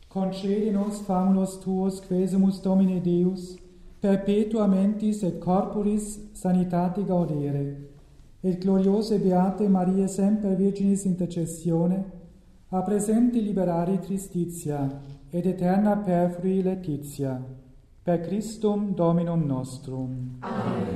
concede nos famulos tuos quesumus Domine Deus, perpetua mentis et corporis sanitate gaudere, et gloriose beate Mariae semper Virginis intercessione, a presenti liberari tristitia, et eterna perfrui laetitia. Per Christum Dominum nostrum. Amen.